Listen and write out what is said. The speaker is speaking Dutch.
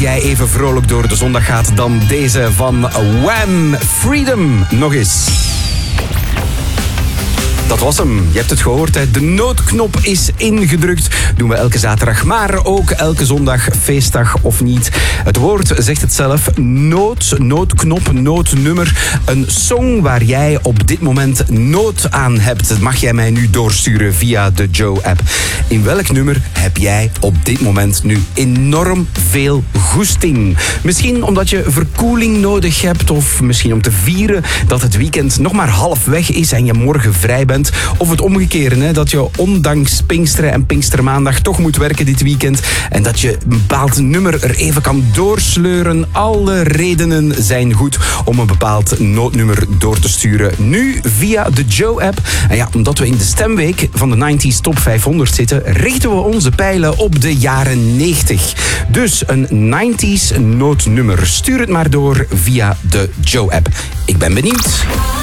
jij even vrolijk door de zondag gaat dan deze van Wham! Freedom. Nog eens. Dat was hem. Je hebt het gehoord, hè? De noodknop is ingedrukt. Doen we elke zaterdag, maar ook elke zondag, feestdag of niet. Het woord zegt het zelf. Noodknop, noodnummer. Een song waar jij op dit moment nood aan hebt. Dat mag jij mij nu doorsturen via de Joe-app. In welk nummer heb jij op dit moment nu enorm veel goesting? Misschien omdat je verkoeling nodig hebt, of misschien om te vieren dat het weekend nog maar half weg is en je morgen vrij bent. Of het omgekeerde, hè, dat je ondanks Pinksteren en Pinkstermaandag toch moet werken dit weekend en dat je een bepaald nummer er even kan doorsleuren. Alle redenen zijn goed om een bepaald noodnummer door te sturen. Nu via de Joe-app. En ja, omdat we in de stemweek van de 90s Top 500 zitten, richten we onze pijlen op de jaren 90. Dus een 90s noodnummer. Stuur het maar door via de Joe-app. Ik ben benieuwd.